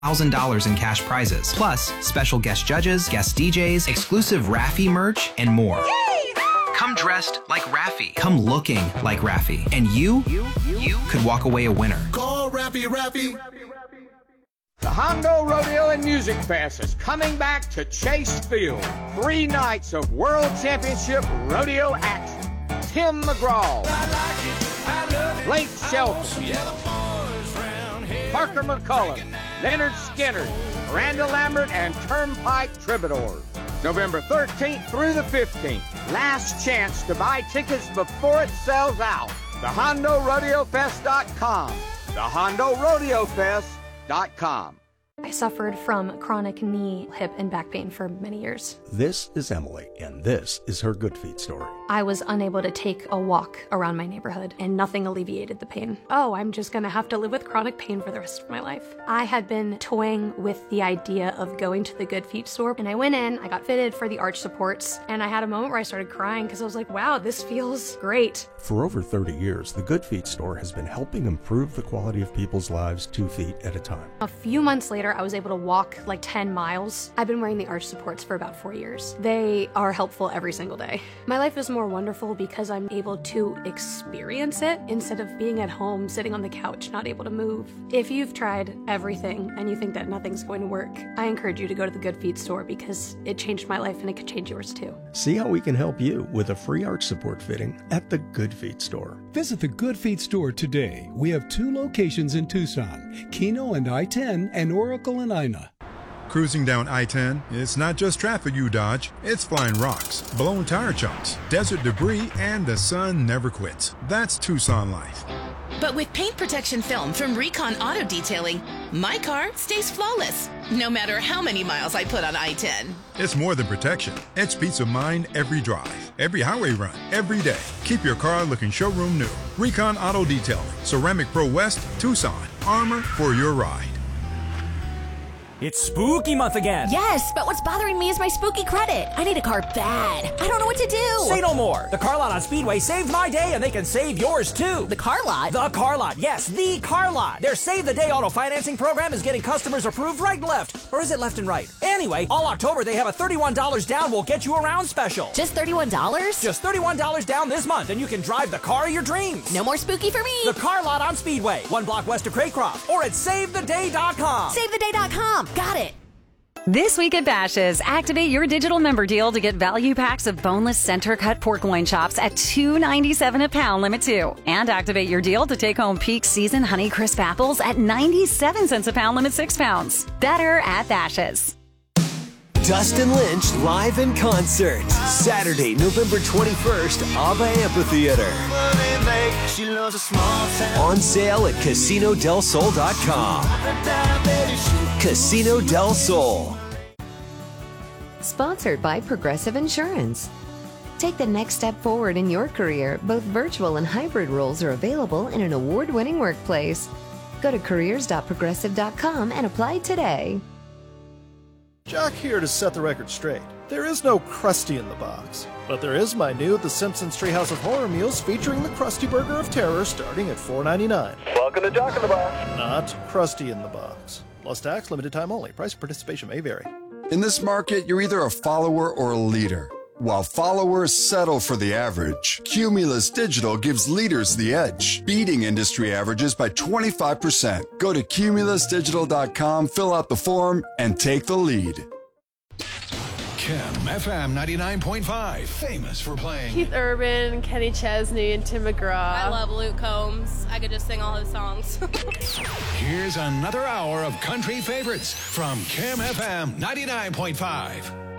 $1,000 in cash prizes, plus special guest judges, guest DJs, exclusive Raffi merch, and more. Yay! Come dressed like Raffi. Come looking like Raffi. And you could walk away a winner. Call Raffi. The Hondo Rodeo and Music Fest is coming back to Chase Field. 3 nights of World Championship rodeo action. Tim McGraw, Blake Shelton, Parker McCullum, Leonard Skinner, Miranda Lambert, and Turnpike Troubadours. November 13th through the 15th. Last chance to buy tickets before it sells out. TheHondoRodeoFest.com. TheHondoRodeoFest.com. I suffered from chronic knee, hip, and back pain for many years. This is Emily, and this is her Good Feet story. I was unable to take a walk around my neighborhood, and nothing alleviated the pain. Oh, I'm just gonna have to live with chronic pain for the rest of my life. I had been toying with the idea of going to the Good Feet store, and I went in, I got fitted for the arch supports, and I had a moment where I started crying because I was like, wow, this feels great. For over 30 years, the Good Feet store has been helping improve the quality of people's lives 2 feet at a time. A few months later, I was able to walk like 10 miles. I've been wearing the arch supports for about 4 years. They are helpful every single day. My life is more wonderful because I'm able to experience it instead of being at home, sitting on the couch, not able to move. If you've tried everything and you think that nothing's going to work, I encourage you to go to the Good Feet store because it changed my life and it could change yours too. See how we can help you with a free arch support fitting at the Good Feet store. Visit the Good Feet store today. We have 2 locations in Tucson, Keno and I-10 and Oracle and Ina. Cruising down I-10, it's not just traffic you dodge, it's flying rocks, blown tire chunks, desert debris, and the sun never quits. That's Tucson life. But with paint protection film from Recon Auto Detailing, my car stays flawless, no matter how many miles I put on I-10. It's more than protection. It's peace of mind every drive, every highway run, every day. Keep your car looking showroom new. Recon Auto Detailing, Ceramic Pro West, Tucson. Armor for your ride. It's spooky month again. Yes, but what's bothering me is my spooky credit. I need a car bad. I don't know what to do. Say no more. The Car Lot on Speedway saved my day and they can save yours too. The Car Lot? The Car Lot, yes, the Car Lot. Their Save the Day auto financing program is getting customers approved right and left. Or is it left and right? Anyway, all October they have a $31 down will get you around special. Just $31? Just $31 down this month and you can drive the car of your dreams. No more spooky for me. The Car Lot on Speedway, 1 block west of Craycroft, or at SaveTheDay.com. SaveTheDay.com. Got it. This week at Bash's', activate your digital member deal to get value packs of boneless center-cut pork loin chops at $2.97 a pound, limit 2. And activate your deal to take home peak season Honeycrisp apples at 97 cents a pound, limit 6 pounds. Better at Bash's'. Dustin Lynch live in concert. Saturday, November 21st, ABBA Amphitheater. On sale at CasinoDelSol.com. Casino del Sol. Sponsored by Progressive Insurance. Take the next step forward in your career. Both virtual and hybrid roles are available in an award-winning workplace. Go to careers.progressive.com and apply today. Jock here to set the record straight. There is no Krusty in the box, but there is my new The Simpsons Treehouse of Horror meals featuring the Krusty Burger of Terror starting at $4.99. Welcome to Jock in the Box. Not Krusty in the box. Plus tax, limited time only. Price and participation may vary. In this market, you're either a follower or a leader. While followers settle for the average, Cumulus Digital gives leaders the edge, beating industry averages by 25%. Go to cumulusdigital.com, fill out the form, and take the lead. Kim FM 99.5, famous for playing Keith Urban, Kenny Chesney, and Tim McGraw. I love Luke Combs. I could just sing all his songs. Here's another hour of country favorites from Kim FM 99.5.